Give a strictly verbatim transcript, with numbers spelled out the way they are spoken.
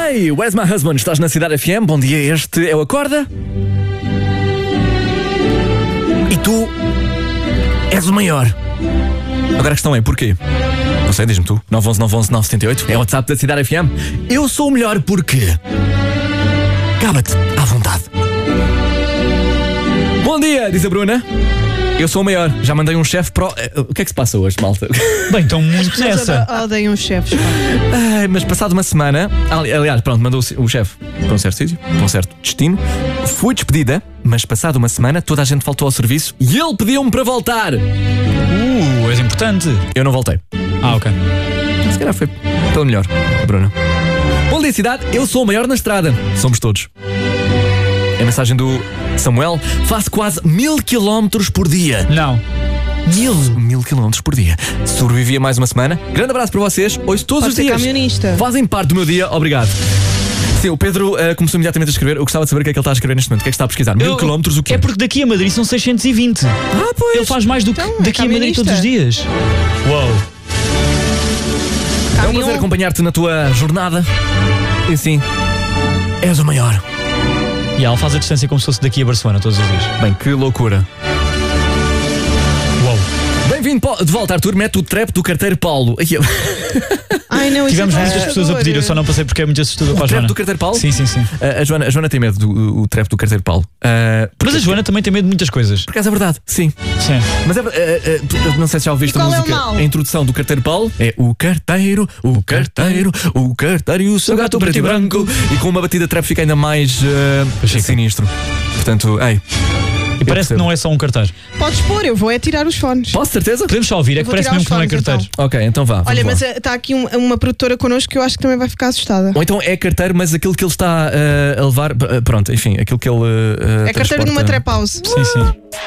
Hey, where's my husband? Estás na Cidade F M, bom dia, este é o Acorda. E tu és o maior. Agora a questão é, porquê? Não sei, diz-me tu. nove um um nove um um nove sete oito é o WhatsApp da Cidade F M. Eu sou o melhor porque... Cala-te à vontade. Bom dia, diz a Bruna. Eu sou o maior, já mandei um chefe para o... O que é que se passa hoje, malta? Bem, estão muito nessa. Eu odeio uns chefes. Ai, mas passado uma semana, ali- aliás, pronto, mandou o o chefe para um certo sítio, para um certo destino. Fui despedida, mas passado uma semana toda a gente faltou ao serviço e ele pediu-me para voltar. Uh, és importante. Eu não voltei. Ah, ok. Se calhar foi pelo melhor, Bruna. Bom dia, cidade, eu sou o maior na estrada. Somos todos. É a mensagem do Samuel. Faço quase mil quilómetros por dia. Não. Mil, mil quilómetros por dia. Sobrevivia mais uma semana. Grande abraço para vocês. Hoje todos Pode os ser dias camionista. fazem parte do meu dia. Obrigado. Sim, o Pedro uh, começou imediatamente a escrever. Eu gostava de saber o que é que ele está a escrever neste momento. O que é que está a pesquisar? Mil Eu- quilómetros o quê? É porque daqui a Madrid são seiscentos e vinte. Ah, pois. Ele faz mais do que Então, é daqui a Madrid camionista. todos os dias. Uau. É um Caminhão. prazer acompanhar-te na tua jornada. E sim, és o maior. E ela faz a distância como se fosse daqui a Barcelona todos os dias. Bem, que loucura. Uau. Bem-vindo Paulo. De volta, Arthur. Mete o trap do carteiro Paulo. Ai, eu- Ai, não, isso Tivemos é muitas pessoas a pedir, eu só não passei porque é muito assustador para a O trap Joana. do carteiro Paulo? Sim, sim, sim. Uh, a, Joana, a Joana tem medo do o, o trap do carteiro Paulo. Uh, Mas a Joana também tem medo de muitas coisas. Por acaso é verdade, sim. Sim. Mas é, uh, uh, tu- não sei se já ouviste E a qual é o música, mal? a introdução do carteiro Paulo. É o carteiro, o carteiro, o carteiro e o seu gato preto e branco. E com uma batida trap fica ainda mais uh, Chique. sinistro. Portanto, ei. E parece que não é só um carteiro. Podes pôr, eu vou é tirar os fones. Posso, certeza? Podemos só ouvir, é Eu que vou parece tirar mesmo os que não é fones, carteiro. Ok, então vá. Olha, vamos mas lá. está aqui um- uma produtora connosco que eu acho que também vai ficar assustada. Ou então é carteiro, mas aquilo que ele está uh, a levar. uh, pronto, enfim, aquilo que ele. Uh, É carteiro numa trap house. Sim, sim.